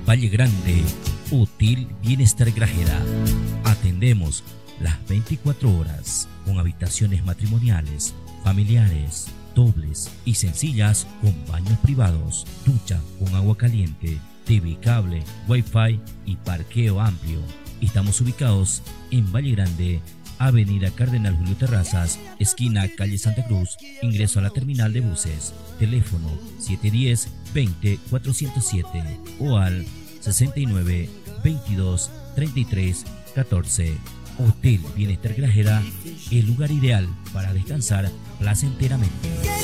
Valle Grande, Hotel Bienestar Grajera. Atendemos las 24 horas con habitaciones matrimoniales, familiares, dobles y sencillas con baños privados, ducha con agua caliente, TV cable, Wi-Fi y parqueo amplio. Estamos ubicados en Valle Grande, Avenida Cardenal Julio Terrazas, esquina Calle Santa Cruz, ingreso a la terminal de buses. Teléfono 710-20-407 o al 69-22-33-14. Hotel Bienestar Grajera, el lugar ideal para descansar placenteramente.